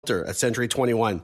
at Century 21,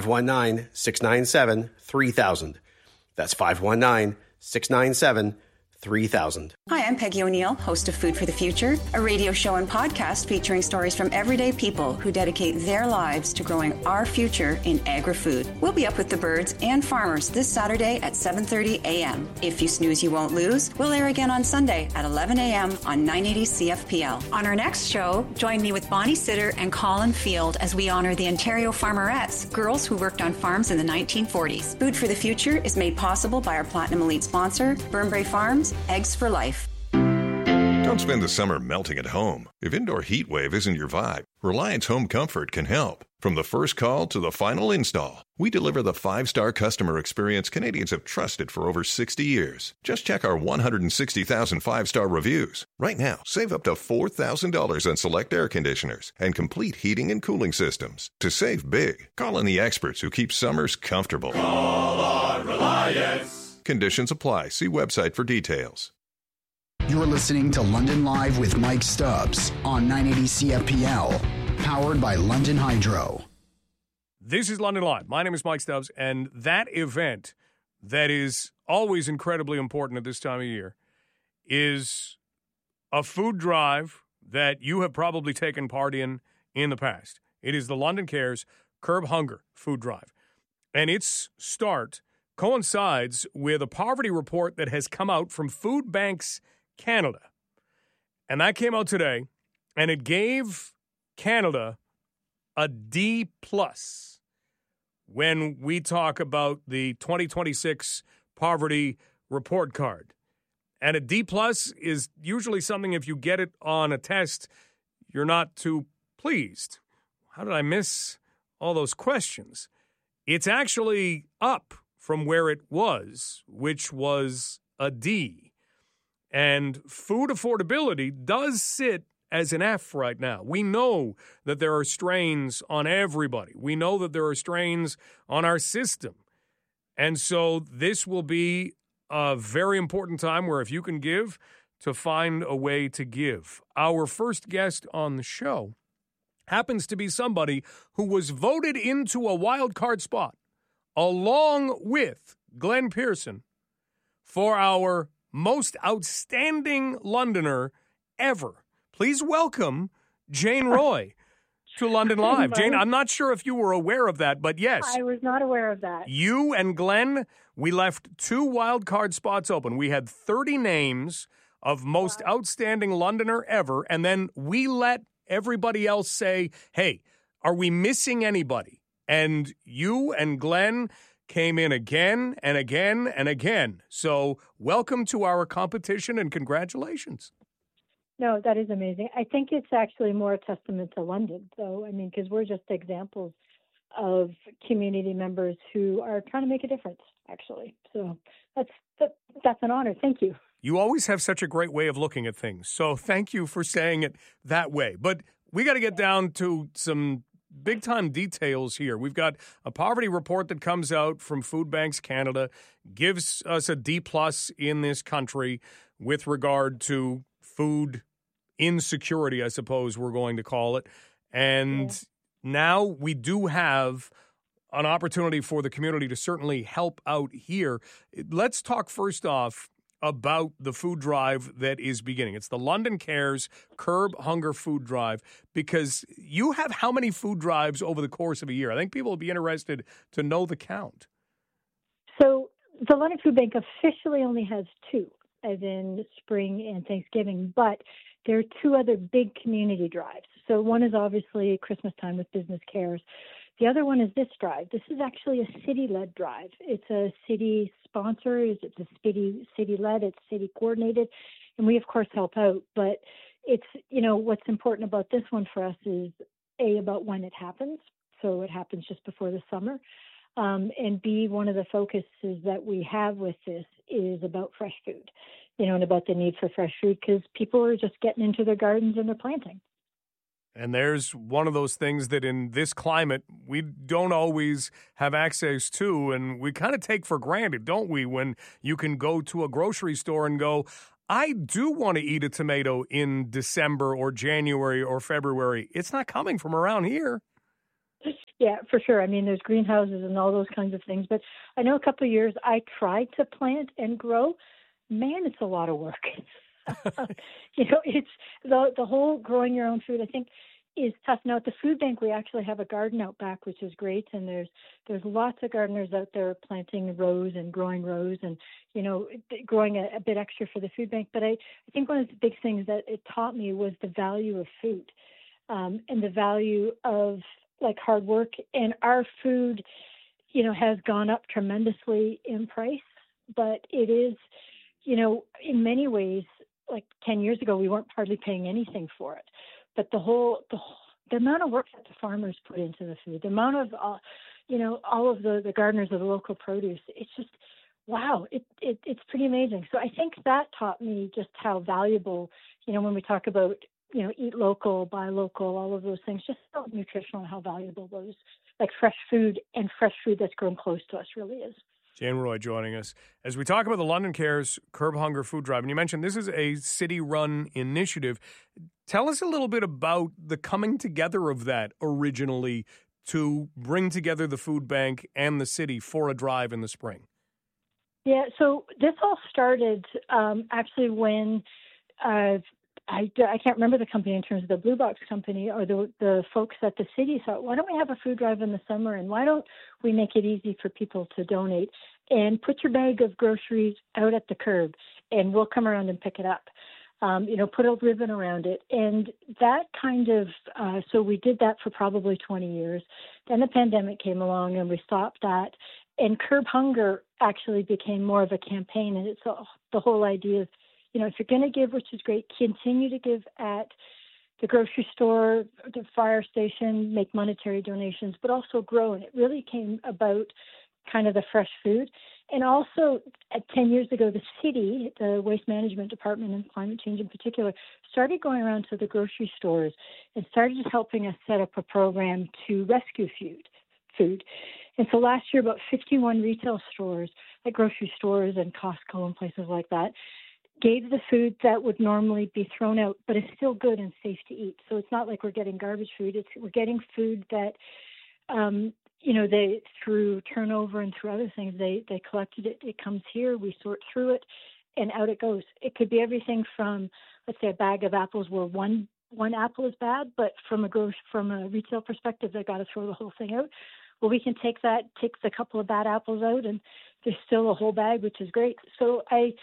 519-697-3000. That's 519-697-3000. Hi, I'm Peggy O'Neill, host of Food for the Future, a radio show and podcast featuring stories from everyday people who dedicate their lives to growing our future in agri-food. We'll be up with the birds and farmers this Saturday at 7:30 a.m. If you snooze, you won't lose. We'll air again on Sunday at 11 a.m. on 980 CFPL. On our next show, join me with Bonnie Sitter and Colin Field as we honor the Ontario Farmerettes, girls who worked on farms in the 1940s. Food for the Future is made possible by our Platinum Elite sponsor, Burnbrae Farms, Eggs for Life. Don't spend the summer melting at home. If indoor heat wave isn't your vibe, Reliance Home Comfort can help. From the first call to the final install, we deliver the 5-star customer experience Canadians have trusted for over 60 years. Just check our 160,000 5-star reviews. Right now, save up to $4,000 on select air conditioners and complete heating and cooling systems. To save big, call in the experts who keep summers comfortable. Call on Reliance. Conditions apply. See website for details. You're listening to London Live with Mike Stubbs on 980 CFPL, powered by London Hydro. This is London Live. My name is Mike Stubbs, and that event that is always incredibly important at this time of year is a food drive that you have probably taken part in the past. It is the London Cares Curb Hunger Food Drive, and its start coincides with a poverty report that has come out from Food Banks Canada. And that came out today, and it gave Canada a D+ when we talk about the 2026 poverty report card. And a D+ is usually something, if you get it on a test, you're not too pleased. How did I miss all those questions? It's actually up from where it was, which was a D. And food affordability does sit as an F right now. We know that there are strains on everybody. We know that there are strains on our system. And so this will be a very important time where if you can give, to find a way to give. Our first guest on the show happens to be somebody who was voted into a wild card spot along with Glenn Pearson for our most outstanding Londoner ever. Please welcome Jane Roy to London Live. Jane, I'm not sure if you were aware of that, but yes. I was not aware of that. You and Glenn, we left 2 wild card spots open. We had 30 names of most outstanding Londoner ever, and then we let everybody else say, hey, are we missing anybody? And you and Glenn came in again and again and again. So welcome to our competition and congratulations. No, that is amazing. I think it's actually more a testament to London, though. I mean, because we're just examples of community members who are trying to make a difference, actually. So that's an honor. Thank you. You always have such a great way of looking at things. So thank you for saying it that way. But we got to get down to some big-time details here. We've got a poverty report that comes out from Food Banks Canada, gives us a D+ in this country with regard to food insecurity, I suppose we're going to call it. And now we do have an opportunity for the community to certainly help out here. Let's talk first off about the food drive that is beginning. It's the London Cares Curb Hunger Food Drive, because you have how many food drives over the course of a year? I think people will be interested to know the count. So the London Food Bank officially only has 2, as in spring and Thanksgiving, but there are 2 other big community drives. So one is obviously Christmas time with Business Cares. The other one is this drive. This is actually a city-led drive. It's a city sponsor. It's a city-led. It's city-coordinated. And we, of course, help out. But it's, what's important about this one for us is, A, about when it happens. So it happens just before the summer. And B, one of the focuses that we have with this is about fresh food, and about the need for fresh food, because people are just getting into their gardens and they're planting. And there's one of those things that in this climate we don't always have access to, and we kind of take for granted, don't we, when you can go to a grocery store and go, I do want to eat a tomato in December or January or February. It's not coming from around here. Yeah, for sure. I mean, there's greenhouses and all those kinds of things. But I know a couple of years I tried to plant and grow. Man, it's a lot of work. It's the whole growing your own food, I think, is tough. Now, at the food bank, we actually have a garden out back, which is great. And there's lots of gardeners out there planting rows and growing rows and, growing a bit extra for the food bank. But I think one of the big things that it taught me was the value of food and the value of like hard work. And our food, has gone up tremendously in price, but it is, in many ways, like 10 years ago, we weren't hardly paying anything for it. But the amount of work that the farmers put into the food, the amount of, all of the gardeners of the local produce, it's just, wow, it's pretty amazing. So I think that taught me just how valuable, when we talk about, eat local, buy local, all of those things, just how nutritional and how valuable those, like fresh food and fresh food that's grown close to us really is. Jane Roy joining us as we talk about the London Cares Curb Hunger Food Drive. And you mentioned this is a city-run initiative. Tell us a little bit about the coming together of that originally to bring together the food bank and the city for a drive in the spring. Yeah, so this all started actually when I can't remember the company in terms of the Blue Box company or the folks at the city thought, why don't we have a food drive in the summer and why don't we make it easy for people to donate and put your bag of groceries out at the curb and we'll come around and pick it up. Put a ribbon around it. And that kind of, so we did that for probably 20 years. Then the pandemic came along and we stopped that. And Curb Hunger actually became more of a campaign. And it's the whole idea of, if you're going to give, which is great, continue to give at the grocery store, the fire station, make monetary donations, but also grow. And it really came about kind of the fresh food. And also, 10 years ago, the city, the Waste Management Department and climate change in particular, started going around to the grocery stores and started helping us set up a program to rescue food. And so last year, about 51 retail stores, like grocery stores and Costco and places like that, gave the food that would normally be thrown out, but is still good and safe to eat. So it's not like we're getting garbage food. We're getting food that, they through turnover and through other things, they collected it. It comes here, we sort through it, and out it goes. It could be everything from, let's say, a bag of apples where one apple is bad, but from a retail perspective, they got to throw the whole thing out. Well, we can take the couple of bad apples out, and there's still a whole bag, which is great. So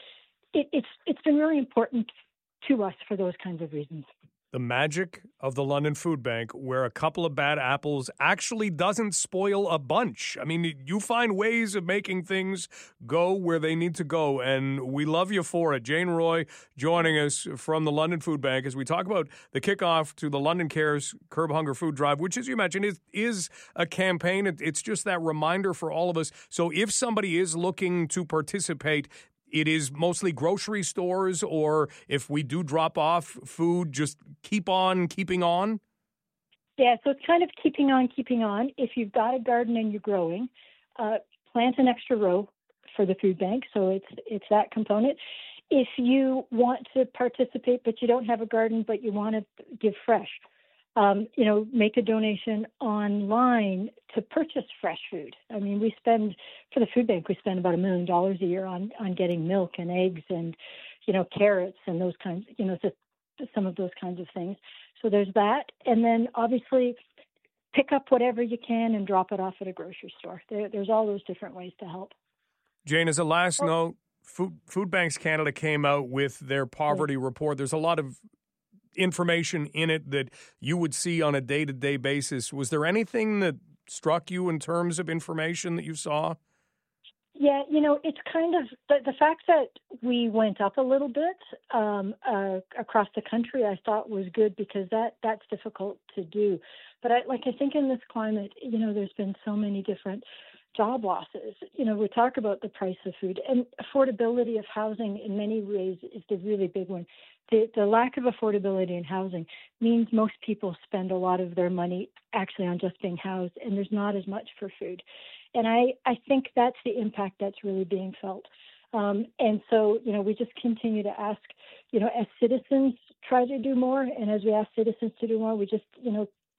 It's been really important to us for those kinds of reasons. The magic of the London Food Bank, where a couple of bad apples actually doesn't spoil a bunch. I mean, you find ways of making things go where they need to go, and we love you for it. Jane Roy joining us from the London Food Bank as we talk about the kickoff to the London Cares Curb Hunger Food Drive, which, as you mentioned, is a campaign. It's just that reminder for all of us. So if somebody is looking to participate, it is mostly grocery stores, or if we do drop off food, just keep on keeping on? Yeah, so it's kind of keeping on. If you've got a garden and you're growing, plant an extra row for the food bank. So it's that component. If you want to participate, but you don't have a garden, but you want to give fresh, make a donation online to purchase fresh food. I mean, for the food bank, we spend about $1 million a year on getting milk and eggs and, carrots and those kinds, some of those kinds of things. So there's that. And then obviously pick up whatever you can and drop it off at a grocery store. There's all those different ways to help. Jane, as a last note, Food Banks Canada came out with their poverty report. There's a lot of information in it that you would see on a day-to-day basis. Was there anything that struck you in terms of information that you saw? Yeah, it's kind of the fact that we went up a little bit across the country, I thought was good because that's difficult to do. But I think in this climate, there's been so many different job losses. We talk about the price of food, and affordability of housing in many ways is the really big one. The lack of affordability in housing means most people spend a lot of their money actually on just being housed, and there's not as much for food. And I think that's the impact that's really being felt. And so, we just continue to ask, as citizens try to do more, and as we ask citizens to do more, we just,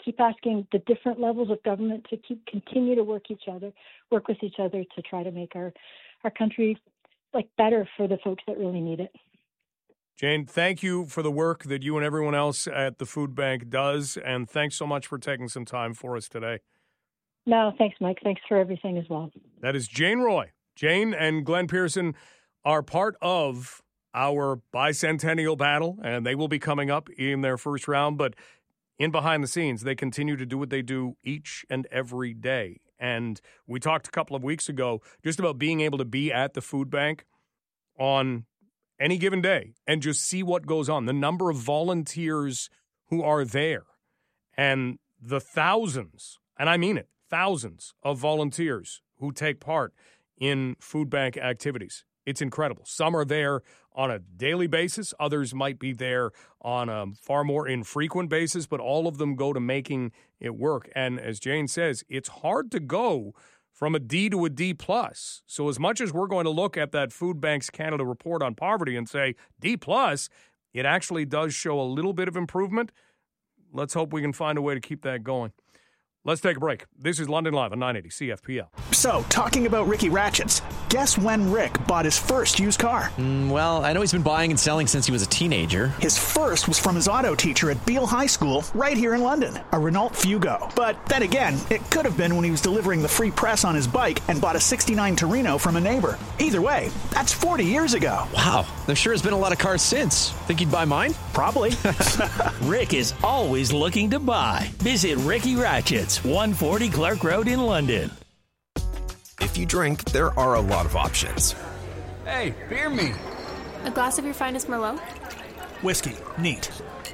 keep asking the different levels of government to continue to work with each other to try to make our country better for the folks that really need it. Jane, thank you for the work that you and everyone else at the food bank does, and thanks so much for taking some time for us today. No, thanks, Mike. Thanks for everything as well. That is Jane Roy. Jane and Glenn Pearson are part of our bicentennial battle, and they will be coming up in their first round, but in behind the scenes, they continue to do what they do each and every day. And we talked a couple of weeks ago just about being able to be at the food bank on any given day and just see what goes on, the number of volunteers who are there, and the thousands, and I mean it, thousands of volunteers who take part in food bank activities. It's incredible. Some are there on a daily basis. Others might be there on a far more infrequent basis, but all of them go to making it work. And as Jane says, it's hard to go from a D to a D+. So as much as we're going to look at that Food Banks Canada report on poverty and say D+, it actually does show a little bit of improvement. Let's hope we can find a way to keep that going. Let's take a break. This is London Live on 980 CFPL. So, talking about Ricky Ratchets, guess when Rick bought his first used car? Well, I know he's been buying and selling since he was a teenager. His first was from his auto teacher at Beale High School, right here in London, a Renault Fugo. But then again, it could have been when he was delivering the free press on his bike and bought a 69 Torino from a neighbor. Either way, that's 40 years ago. Wow, there sure has been a lot of cars since. Think he'd buy mine? Probably. Rick is always looking to buy. Visit Ricky Ratchets, 140 Clark Road in London. If you drink, there are a lot of options. Hey, beer me. A glass of your finest Merlot? Whiskey. Neat.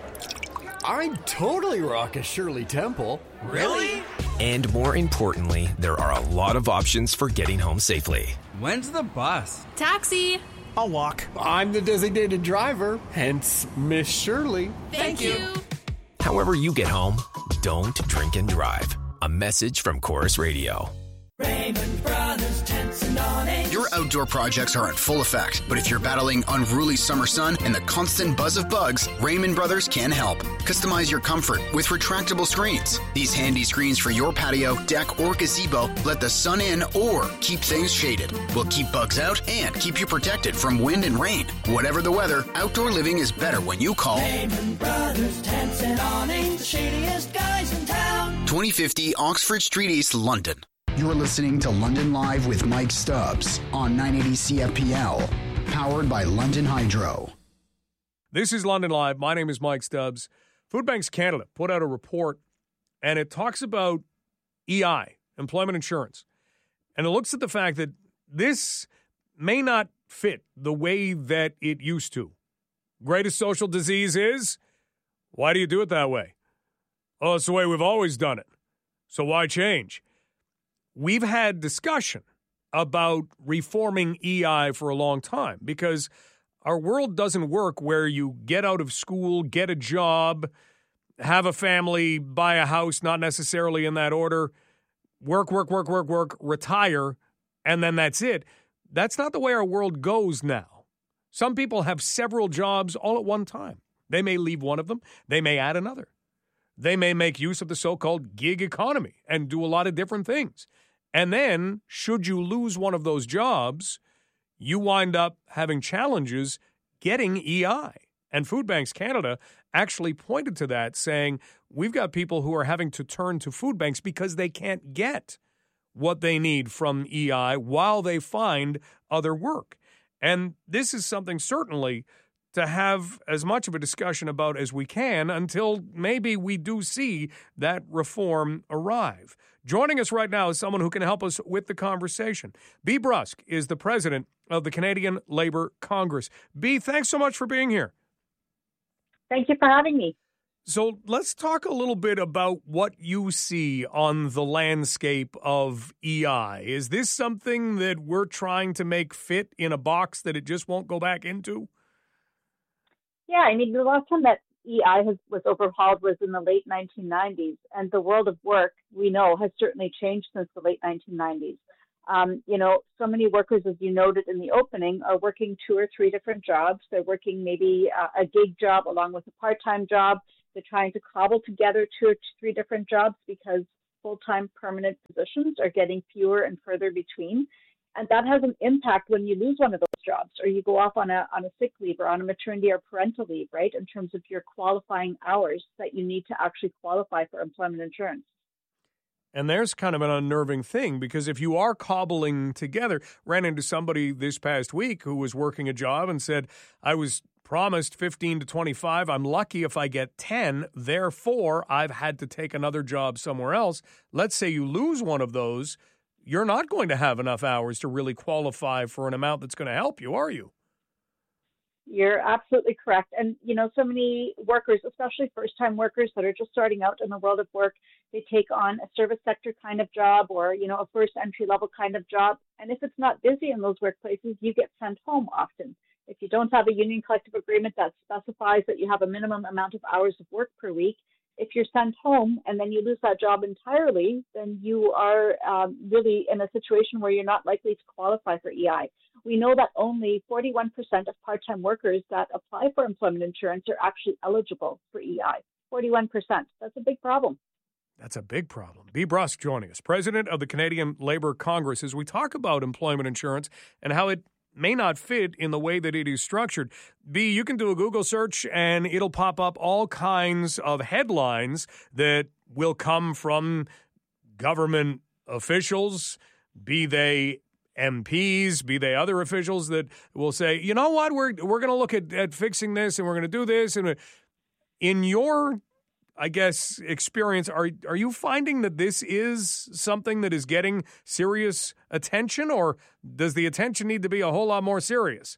I'd totally rock a Shirley Temple. Really? And more importantly, there are a lot of options for getting home safely. When's the bus? Taxi. I'll walk. I'm the designated driver, hence Miss Shirley. Thank you. However you get home, don't drink and drive. A message from Chorus Radio. Raymond Brothers Tents and Awnings. Your outdoor projects are in full effect, but if you're battling unruly summer sun and the constant buzz of bugs, Raymond Brothers can help. Customize your comfort with retractable screens. These handy screens for your patio, deck, or gazebo let the sun in or keep things shaded. Will keep bugs out and keep you protected from wind and rain. Whatever the weather, outdoor living is better when you call Raymond Brothers Tents and Awnings, the shadiest guys in town. 2050 Oxford Street East, London. You're listening to London Live with Mike Stubbs on 980 CFPL, powered by London Hydro. This is London Live. My name is Mike Stubbs. Food Banks Canada put out a report, and it talks about EI, employment insurance. And it looks at the fact that this may not fit the way that it used to. Greatest social disease is? Why do you do it that way? Oh, it's the way we've always done it. So why change? We've had discussion about reforming EI for a long time because our world doesn't work where you get out of school, get a job, have a family, buy a house, not necessarily in that order, work, retire, and then that's it. That's not the way our world goes now. Some people have several jobs all at one time. They may leave one of them. They may add another. They may make use of the so-called gig economy and do a lot of different things. And then, should you lose one of those jobs, you wind up having challenges getting EI. And Food Banks Canada actually pointed to that, saying, we've got people who are having to turn to food banks because they can't get what they need from EI while they find other work. And this is something certainly to have as much of a discussion about as we can until maybe we do see that reform arrive. Joining us right now is someone who can help us with the conversation. Bea Brusk is the president of the Canadian Labour Congress. Bea, thanks so much for being here. Thank you for having me. So let's talk a little bit about what you see on the landscape of EI. Is this something that we're trying to make fit in a box that it just won't go back into? Yeah, I mean, the last time that EI was overhauled was in the late 1990s, and the world of work, we know, has certainly changed since the late 1990s. So many workers, as you noted in the opening, are working 2 or 3 different jobs. They're working maybe a gig job along with a part-time job. They're trying to cobble together 2 or 3 different jobs because full-time permanent positions are getting fewer and further between. And that has an impact when you lose one of those jobs or you go off on a sick leave or on a maternity or parental leave, right, in terms of your qualifying hours that you need to actually qualify for employment insurance. And there's kind of an unnerving thing, because if you are cobbling together, ran into somebody this past week who was working a job and said, I was promised 15 to 25. I'm lucky if I get 10. Therefore, I've had to take another job somewhere else. Let's say you lose one of those. You're not going to have enough hours to really qualify for an amount that's going to help you, are you? You're absolutely correct. And, so many workers, especially first-time workers that are just starting out in the world of work, they take on a service sector kind of job or, a first entry-level kind of job. And if it's not busy in those workplaces, you get sent home often. If you don't have a union collective agreement that specifies that you have a minimum amount of hours of work per week, if you're sent home and then you lose that job entirely, then you are really in a situation where you're not likely to qualify for EI. We know that only 41% of part-time workers that apply for employment insurance are actually eligible for EI. 41%. That's a big problem. That's a big problem. Bea Brusk joining us, President of the Canadian Labour Congress, as we talk about employment insurance and how it may not fit in the way that it is structured. Bea, you can do a Google search and it'll pop up all kinds of headlines that will come from government officials, be they MPs, be they other officials, that will say, you know what, we're going to look at fixing this and we're going to do this. And in your, I guess, experience, are you finding that this is something that is getting serious attention, or does the attention need to be a whole lot more serious?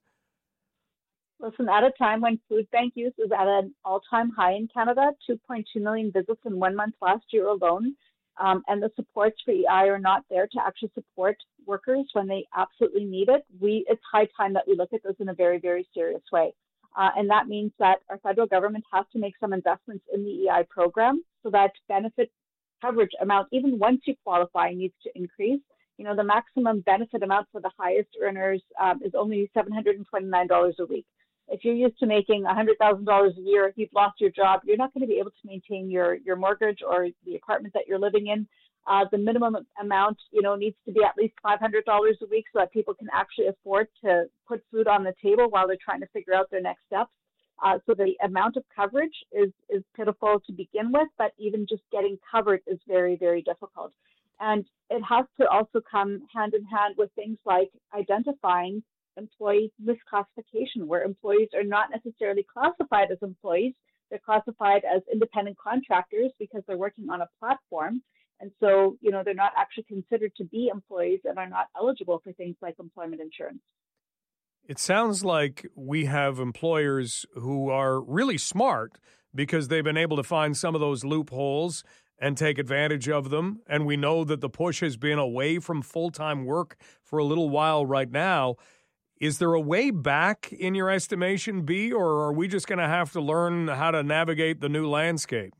Listen, at a time when food bank use is at an all-time high in Canada, 2.2 million visits in 1 month last year alone, and the supports for EI are not there to actually support workers when they absolutely need it, it's high time that we look at this in a very, very serious way. And that means that our federal government has to make some investments in the EI program so that benefit coverage amount, even once you qualify, needs to increase. The maximum benefit amount for the highest earners is only $729 a week. If you're used to making $100,000 a year, if you've lost your job, you're not going to be able to maintain your mortgage or the apartment that you're living in. The minimum amount, needs to be at least $500 a week so that people can actually afford to put food on the table while they're trying to figure out their next steps. So the amount of coverage is pitiful to begin with, but even just getting covered is very, very difficult. And it has to also come hand in hand with things like identifying employee misclassification, where employees are not necessarily classified as employees. They're classified as independent contractors because they're working on a platform. And so, they're not actually considered to be employees and are not eligible for things like employment insurance. It sounds like we have employers who are really smart because they've been able to find some of those loopholes and take advantage of them. And we know that the push has been away from full-time work for a little while right now. Is there a way back in your estimation, Bea, or are we just going to have to learn how to navigate the new landscape?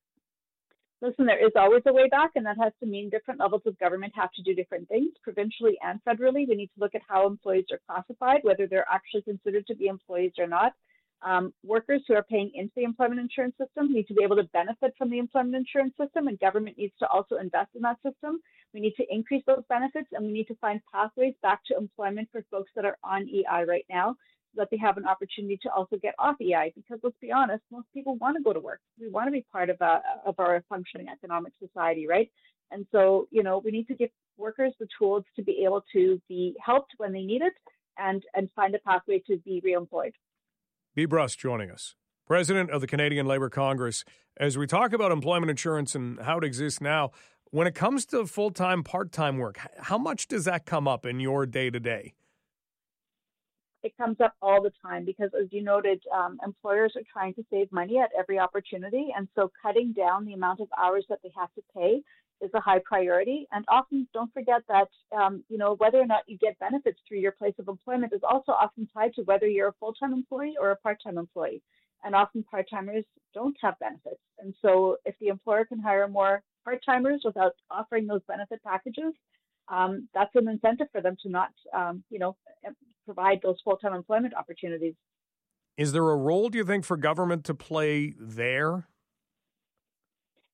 Listen, there is always a way back, and that has to mean different levels of government have to do different things, provincially and federally. We need to look at how employees are classified, whether they're actually considered to be employees or not. Workers who are paying into the employment insurance system need to be able to benefit from the employment insurance system, and government needs to also invest in that system. We need to increase those benefits, and we need to find pathways back to employment for folks that are on EI right now, so that they have an opportunity to also get off EI. Because let's be honest, most people want to go to work. We want to be part of our functioning economic society, right? And so, we need to give workers the tools to be able to be helped when they need it and find a pathway to be reemployed. Bea Brusk joining us, President of the Canadian Labour Congress. As we talk about employment insurance and how it exists now, when it comes to full-time, part-time work, how much does that come up in your day-to-day? It comes up all the time because, as you noted, employers are trying to save money at every opportunity. And so cutting down the amount of hours that they have to pay is a high priority. And often don't forget that, whether or not you get benefits through your place of employment is also often tied to whether you're a full-time employee or a part-time employee. And often part-timers don't have benefits. And so if the employer can hire more part-timers without offering those benefit packages, that's an incentive for them to not, provide those full-time employment opportunities. Is there a role, do you think, for government to play there?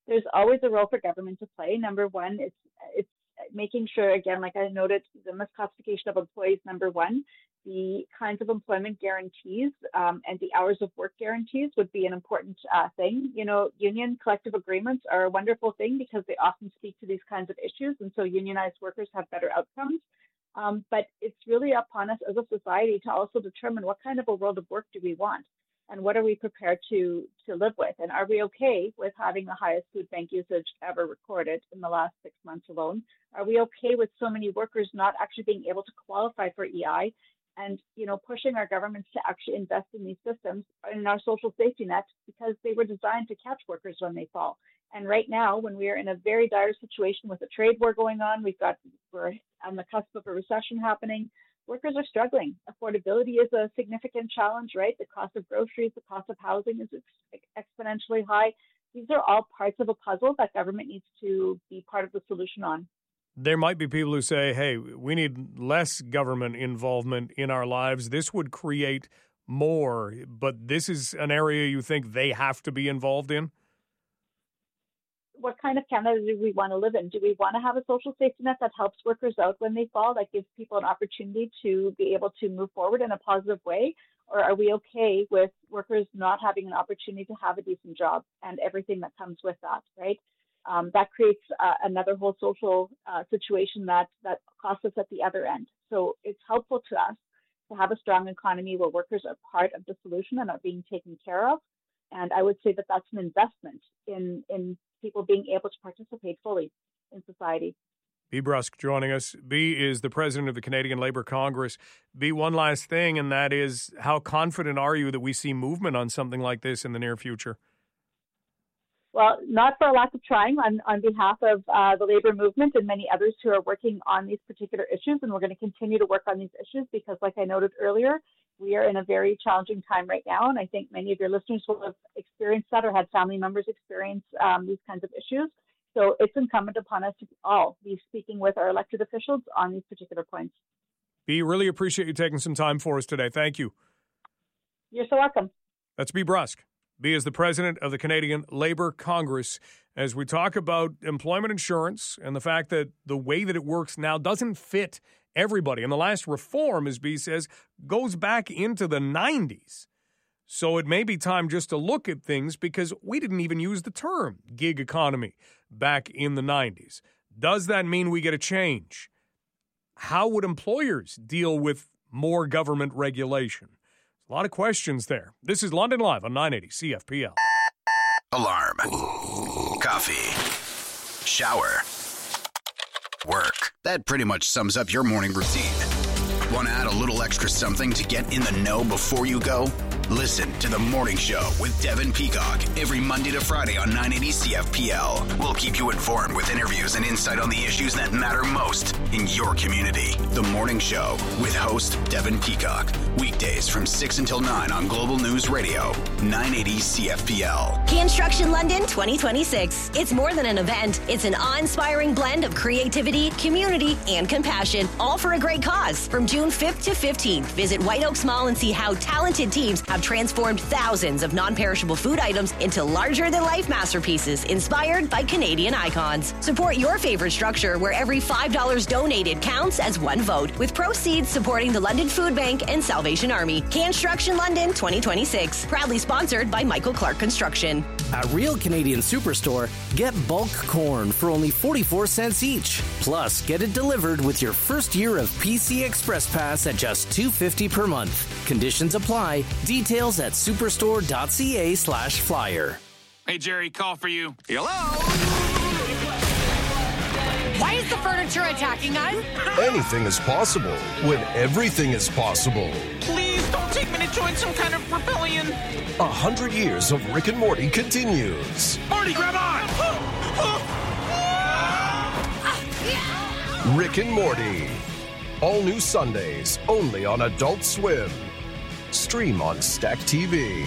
there's always a role for government to play. Number one, it's making sure, again, like I noted, the misclassification of employees, number one, the kinds of employment guarantees and the hours of work guarantees would be an important thing. You know, union collective agreements are a wonderful thing because they often speak to these kinds of issues, and so unionized workers have better outcomes. But it's really upon us as a society to also determine what kind of a world of work do we want, and what are we prepared to live with, and are we okay with having the highest food bank usage ever recorded in the last 6 months alone? Are we okay with so many workers not actually being able to qualify for EI, and pushing our governments to actually invest in these systems in our social safety nets because they were designed to catch workers when they fall? And right now, when we are in a very dire situation with a trade war going on, we're on the cusp of a recession happening. Workers are struggling. Affordability is a significant challenge, right? The cost of groceries, the cost of housing is exponentially high. These are all parts of a puzzle that government needs to be part of the solution on. There might be people who say, hey, we need less government involvement in our lives. This would create more, but this is an area you think they have to be involved in? What kind of Canada do we want to live in? Do we want to have a social safety net that helps workers out when they fall, that gives people an opportunity to be able to move forward in a positive way? Or are we okay with workers not having an opportunity to have a decent job and everything that comes with that, right? That creates another whole social situation that costs us at the other end. So it's helpful to us to have a strong economy where workers are part of the solution and are being taken care of. And I would say that that's an investment in people being able to participate fully in society. Bea Brusk joining us. Bea is the president of the Canadian Labour Congress. Bea, one last thing, and that is, how confident are you that we see movement on something like this in the near future? Well, not for a lack of trying on behalf of the labour movement and many others who are working on these particular issues, and we're going to continue to work on these issues because, like I noted earlier, we are in a very challenging time right now, and I think many of your listeners will have experienced that or had family members experience these kinds of issues. So it's incumbent upon us to all be speaking with our elected officials on these particular points. Bea, really appreciate you taking some time for us today. Thank you. You're so welcome. That's Bea Brusk. Bea is the president of the Canadian Labour Congress as we talk about employment insurance and the fact that the way that it works now doesn't fit everybody. And the last reform, as Bea says, goes back into the 90s. So it may be time just to look at things because we didn't even use the term gig economy back in the 90s. Does that mean we get a change? How would employers deal with more government regulation? A lot of questions there. This is London Live on 980 CFPL. Alarm. Coffee. Shower. Work. That pretty much sums up your morning routine. Want to add a little extra something to get in the know before you go? Listen to The Morning Show with Devin Peacock every Monday to Friday on 980 CFPL. We'll keep you informed with interviews and insight on the issues that matter most in your community. The Morning Show with host Devin Peacock. Weekdays from 6 until 9 on Global News Radio, 980 CFPL. Construction London 2026. It's more than an event. It's an awe-inspiring blend of creativity, community, and compassion, all for a great cause. From June 5th to 15th, visit White Oaks Mall and see how talented teams have transformed thousands of non-perishable food items into larger-than-life masterpieces inspired by Canadian icons. Support your favorite structure where every $5 donated counts as one vote, with proceeds supporting the London Food Bank and Salvation Army. Construction London 2026. Proudly sponsored by Michael Clark Construction. At Real Canadian Superstore, get bulk corn for only 44 cents each. Plus, get it delivered with your first year of PC Express Pass at just $2.50 per month. Conditions apply. Details at superstore.ca/flyer. Hey, Jerry, call for you. Hello? Why is the furniture attacking us? Anything is possible when everything is possible. Please don't take me to join some kind of rebellion. 100 years of Rick and Morty continues. Morty, grab on! Rick and Morty. All new Sundays, only on Adult Swim. Stream on Stack TV.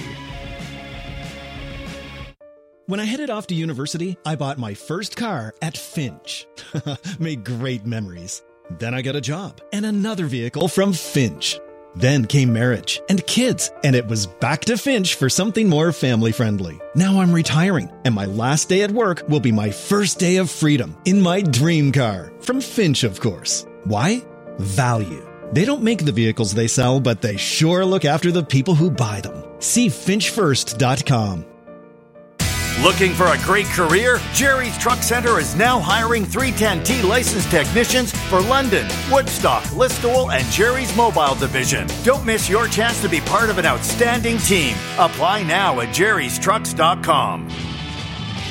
When I headed off to university, I bought my first car at Finch. Made great memories. Then I got a job and another vehicle from Finch. Then came marriage and kids, and it was back to Finch for something more family-friendly. Now I'm retiring, and my last day at work will be my first day of freedom in my dream car. From Finch, of course. Why? Value. They don't make the vehicles they sell, but they sure look after the people who buy them. See finchfirst.com. Looking for a great career? Jerry's Truck Center is now hiring 310T licensed technicians for London, Woodstock, Listowel, and Jerry's Mobile Division. Don't miss your chance to be part of an outstanding team. Apply now at jerrystrucks.com.